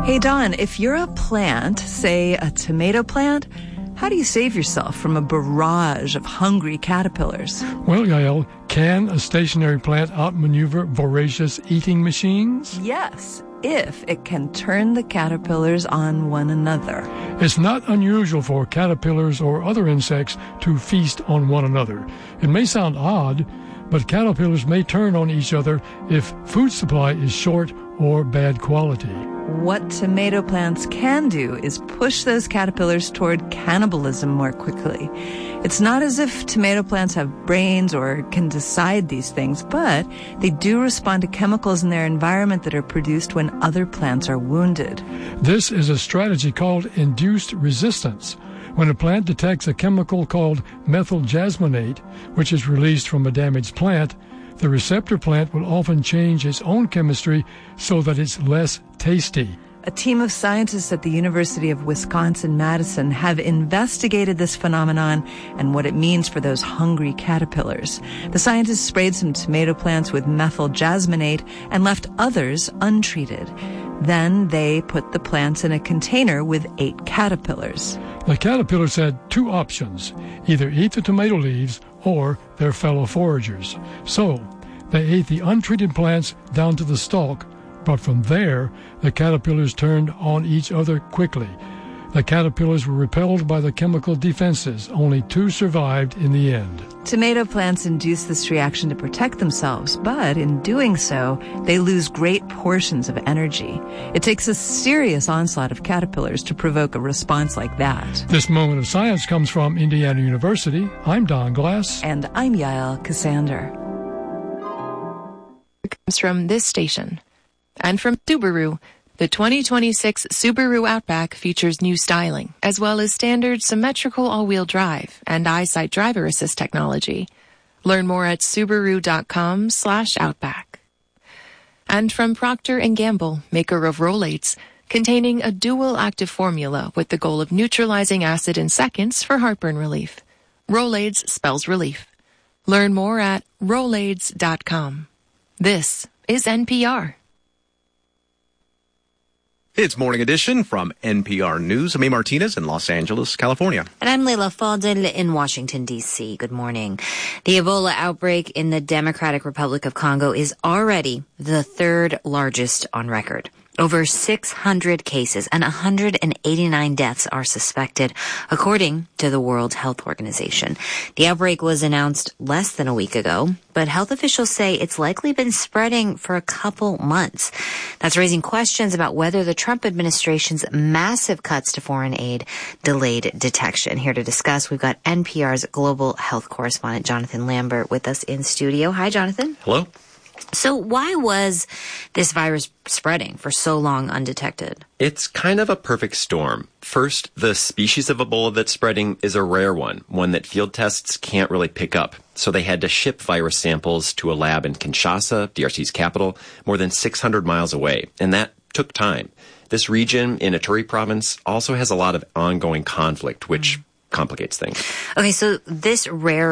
Hey, Don, if you're a plant, say a tomato plant, how do you save yourself from a barrage of hungry caterpillars? Well, Yael, can a stationary plant outmaneuver voracious eating machines? Yes, if it can turn the caterpillars on one another. It's not unusual for caterpillars or other insects to feast on one another. It may sound odd, but caterpillars may turn on each other if food supply is short or bad quality. What tomato plants can do is push those caterpillars toward cannibalism more quickly. It's not as if tomato plants have brains or can decide these things, but they do respond to chemicals in their environment that are produced when other plants are wounded. This is a strategy called induced resistance. When a plant detects a chemical called methyl jasmonate, which is released from a damaged plant, the receptor plant will often change its own chemistry so that it's less tasty. A team of scientists at the University of Wisconsin-Madison have investigated this phenomenon and what it means for those hungry caterpillars. The scientists sprayed some tomato plants with methyl jasmonate and left others untreated. Then they put the plants in a container with 8 caterpillars. The caterpillars had 2 options, either eat the tomato leaves or their fellow foragers. So they ate the untreated plants down to the stalk, but from there, the caterpillars turned on each other quickly. The caterpillars were repelled by the chemical defenses. Only 2 survived in the end. Tomato plants induce this reaction to protect themselves, but in doing so, they lose great portions of energy. It takes a serious onslaught of caterpillars to provoke a response like that. This moment of science comes from Indiana University. I'm Don Glass. And I'm Yael Cassander. Comes from this station. And from Subaru. The 2026 Subaru Outback features new styling, as well as standard symmetrical all-wheel drive and EyeSight driver assist technology. Learn more at Subaru.com/Outback. And from Procter & Gamble, maker of Rolaids, containing a dual active formula with the goal of neutralizing acid in seconds for heartburn relief. Rolaids spells relief. Learn more at Rolaids.com. This is NPR. It's Morning Edition from NPR News. I'm A. Martinez in Los Angeles, California. And I'm Leila Fadel in Washington, D.C. Good morning. The Ebola outbreak in the Democratic Republic of Congo is already the 3rd largest on record. Over 600 cases and 189 deaths are suspected, according to the World Health Organization. The outbreak was announced less than a week ago, but health officials say it's likely been spreading for a couple months. That's raising questions about whether the Trump administration's massive cuts to foreign aid delayed detection. Here to discuss, we've got NPR's global health correspondent, Jonathan Lambert, with us in studio. Hi, Jonathan. Hello. So why was this virus spreading for so long undetected? It's kind of a perfect storm. First, the species of Ebola that's spreading is a rare one that field tests can't really pick up. So they had to ship virus samples to a lab in Kinshasa, DRC's capital, more than 600 miles away. And that took time. This region in Ituri province also has a lot of ongoing conflict, which complicates things. Okay, so this rare